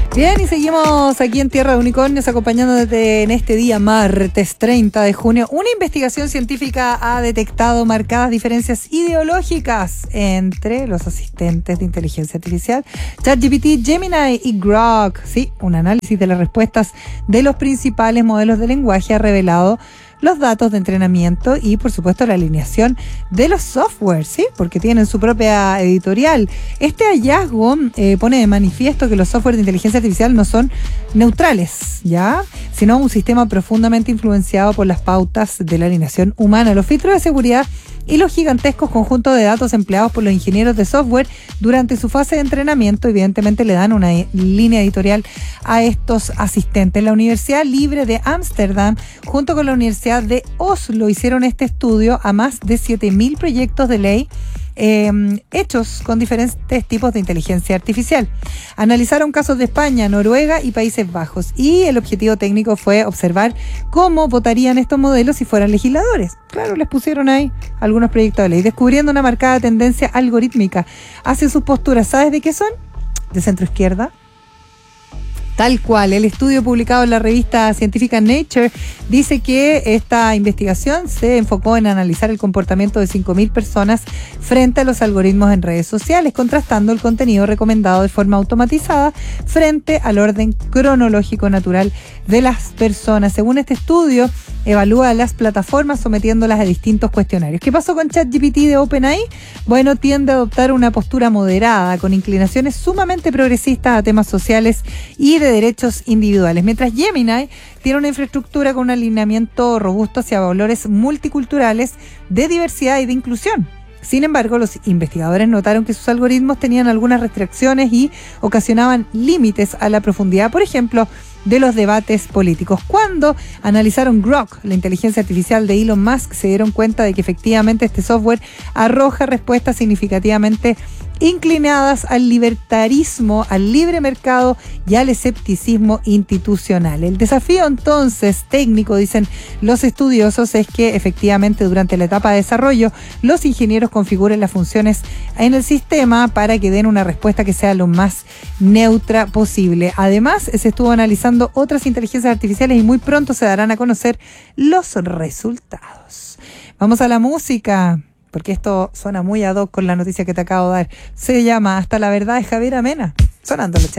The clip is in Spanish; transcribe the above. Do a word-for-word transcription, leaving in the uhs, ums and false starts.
Bien, y seguimos aquí en Tierra de Unicornios acompañándote en este día martes treinta de junio. Una investigación científica ha detectado marcadas diferencias ideológicas entre los asistentes de inteligencia artificial ChatGPT, Gemini y Grok. Sí, un análisis de las respuestas de los principales modelos de lenguaje ha revelado los datos de entrenamiento y, por supuesto, la alineación de los softwares, ¿sí? Porque tienen su propia editorial. Este hallazgo eh, pone de manifiesto que los softwares de inteligencia artificial no son neutrales, ¿ya? Sino un sistema profundamente influenciado por las pautas de la alineación humana, los filtros de seguridad y los gigantescos conjuntos de datos empleados por los ingenieros de software durante su fase de entrenamiento. Evidentemente le dan una línea editorial a estos asistentes. La Universidad Libre de Ámsterdam, junto con la Universidad de Oslo, hicieron este estudio a más de siete mil proyectos de ley Eh, hechos con diferentes tipos de inteligencia artificial. Analizaron casos de España, Noruega y Países Bajos, y el objetivo técnico fue observar cómo votarían estos modelos si fueran legisladores. Claro, les pusieron ahí algunos proyectos de ley, descubriendo una marcada tendencia algorítmica hacia sus posturas. ¿Sabes de qué son? De centro izquierda. Tal cual, el estudio publicado en la revista científica Nature dice que esta investigación se enfocó en analizar el comportamiento de cinco mil personas frente a los algoritmos en redes sociales, contrastando el contenido recomendado de forma automatizada frente al orden cronológico natural de las personas. Según este estudio, evalúa las plataformas sometiéndolas a distintos cuestionarios. ¿Qué pasó con ChatGPT de OpenAI? Bueno, tiende a adoptar una postura moderada, con inclinaciones sumamente progresistas a temas sociales y de derechos individuales, mientras Gemini tiene una infraestructura con un alineamiento robusto hacia valores multiculturales, de diversidad y de inclusión. Sin embargo, los investigadores notaron que sus algoritmos tenían algunas restricciones y ocasionaban límites a la profundidad, por ejemplo, de los debates políticos. Cuando analizaron Grok, la inteligencia artificial de Elon Musk, se dieron cuenta de que efectivamente este software arroja respuestas significativamente inclinadas al libertarismo, al libre mercado y al escepticismo institucional. El desafío entonces técnico, dicen los estudiosos, es que efectivamente durante la etapa de desarrollo los ingenieros configuren las funciones en el sistema para que den una respuesta que sea lo más neutra posible. Además, se estuvo analizando otras inteligencias artificiales y muy pronto se darán a conocer los resultados. Vamos a la música, porque esto suena muy ad hoc con la noticia que te acabo de dar. Se llama Hasta la Verdad de Javier Amena, sonando.